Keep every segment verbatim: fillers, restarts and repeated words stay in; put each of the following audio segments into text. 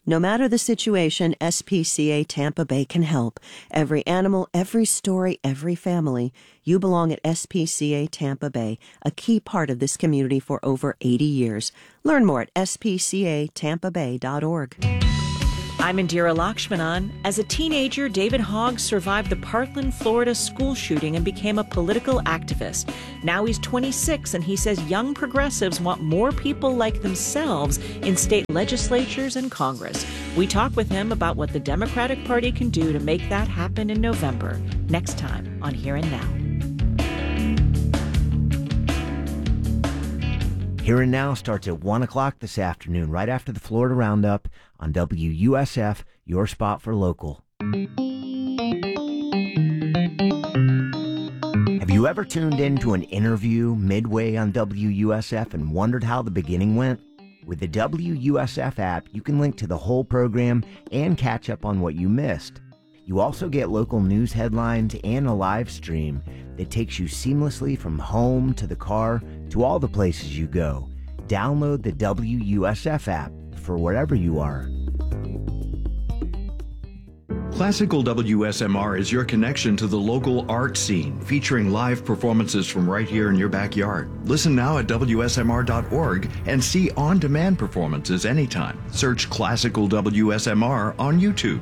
No matter the situation, S P C A Tampa Bay can help. Every animal, every story, every family. You belong at S P C A Tampa Bay, a key part of this community for over eighty years. Learn more at s p c a tampa bay dot org. I'm Indira Lakshmanan. As a teenager, David Hogg survived the Parkland, Florida school shooting and became a political activist. Now he's twenty-six, and he says young progressives want more people like themselves in state legislatures and Congress. We talk with him about what the Democratic Party can do to make that happen in November. Next time on Here and Now. Here and Now starts at one o'clock this afternoon, right after the Florida Roundup on W U S F, your spot for local. Have you ever tuned into an interview midway on W U S F and wondered how the beginning went? With the W U S F app, you can link to the whole program and catch up on what you missed. You also get local news headlines and a live stream that takes you seamlessly from home to the car to all the places you go. Download the W U S F app for wherever you are. Classical W S M R is your connection to the local art scene, featuring live performances from right here in your backyard. Listen now at W S M R dot org and see on-demand performances anytime. Search Classical W S M R on YouTube.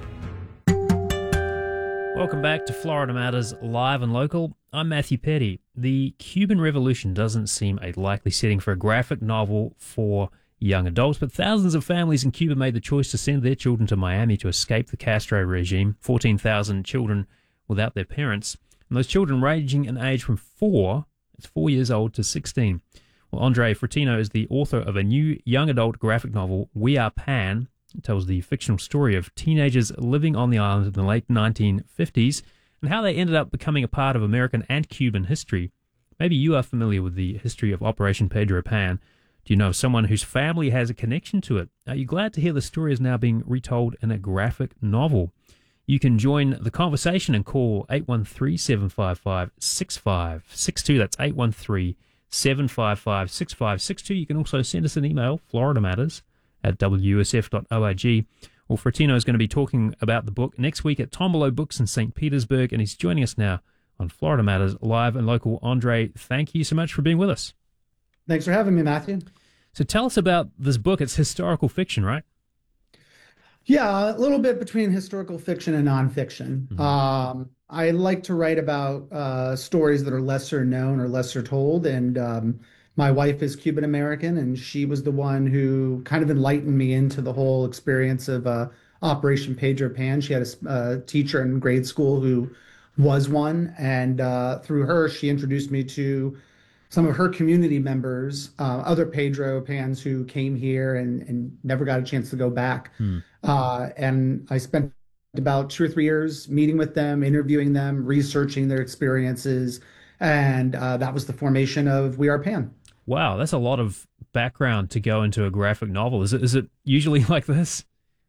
Welcome back to Florida Matters Live and Local. I'm Matthew Petty. The Cuban Revolution doesn't seem a likely setting for a graphic novel for young adults, but thousands of families in Cuba made the choice to send their children to Miami to escape the Castro regime. fourteen thousand children without their parents, and those children ranging in age from four, it's four years old, to sixteen. Well, Andre Fratino is the author of a new young adult graphic novel, We Are Pan. It tells the fictional story of teenagers living on the island in the late nineteen fifties and how they ended up becoming a part of American and Cuban history. Maybe you are familiar with the history of Operation Pedro Pan. Do you know of someone whose family has a connection to it? Are you glad to hear the story is now being retold in a graphic novel? You can join the conversation and call eight one three, seven five five, six five six two. That's eight one three, seven five five, six five six two. You can also send us an email, Florida Matters at w u s f dot org. Well, Fratino is going to be talking about the book next week at Tombolo Books in Saint Petersburg, and he's joining us now on Florida Matters Live and Local. Andre, thank you so much for being with us. Thanks for having me, Matthew. So tell us about this book. It's historical fiction, right? Yeah, a little bit between historical fiction and nonfiction. Mm-hmm. Um, I like to write about uh, stories that are lesser known or lesser told, and um, my wife is Cuban American, and she was the one who kind of enlightened me into the whole experience of uh, Operation Pedro Pan. She had a, a teacher in grade school who was one, and uh, through her, she introduced me to some of her community members, uh, other Pedro Pans who came here and, and never got a chance to go back. Hmm. Uh, and I spent about two or three years meeting with them, interviewing them, researching their experiences, and uh, that was the formation of We Are Pan. Wow, that's a lot of background to go into a graphic novel. Is it? Is it usually like this?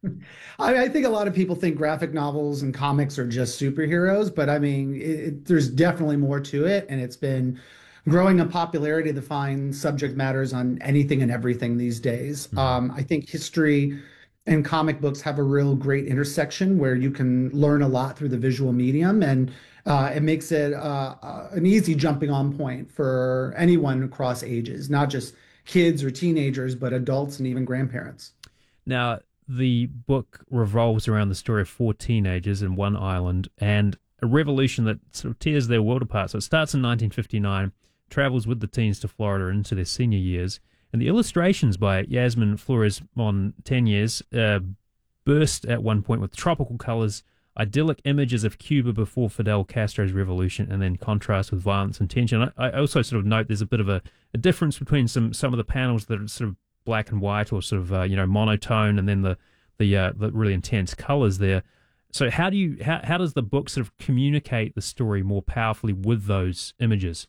I, I think a lot of people think graphic novels and comics are just superheroes, but I mean, it, it, there's definitely more to it, and it's been growing in popularity to find subject matters on anything and everything these days. Mm-hmm. Um, I think history and comic books have a real great intersection where you can learn a lot through the visual medium, and uh, it makes it uh, uh, an easy jumping on point for anyone across ages, not just kids or teenagers, but adults and even grandparents. Now, the book revolves around the story of four teenagers in one island and a revolution that sort of tears their world apart. So it starts in nineteen fifty-nine, travels with the teens to Florida into their senior years, and the illustrations by Yasmin Flores Montañez uh, burst at one point with tropical colors, idyllic images of Cuba before Fidel Castro's revolution, and then contrast with violence and tension. I, I also sort of note there's a bit of a, a difference between some some of the panels that are sort of black and white or sort of uh, you know monotone, and then the the uh, the really intense colors there. So how do you how how does the book sort of communicate the story more powerfully with those images?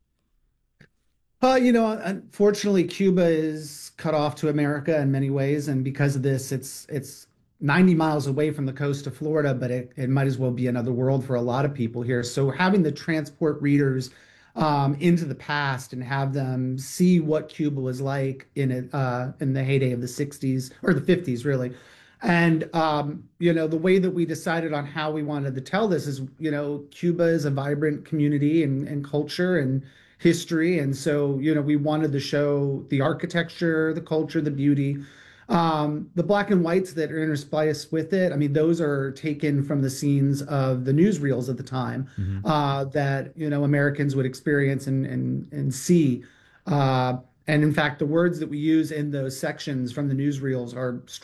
Uh, you know, unfortunately, Cuba is cut off to America in many ways, and because of this, it's it's ninety miles away from the coast of Florida, but it, it might as well be another world for a lot of people here. So having to transport readers um, into the past and have them see what Cuba was like in it uh, in the heyday of the sixties or the fifties, really, And, um, you know, the way that we decided on how we wanted to tell this is, you know, Cuba is a vibrant community and, and culture and history. And so, you know, we wanted to show the architecture, the culture, the beauty. Um, the black and whites that are interspliced with it, I mean, those are taken from the scenes of the newsreels at the time, Mm-hmm. uh, that, you know, Americans would experience and, and, and see. Uh, and in fact, the words that we use in those sections from the newsreels are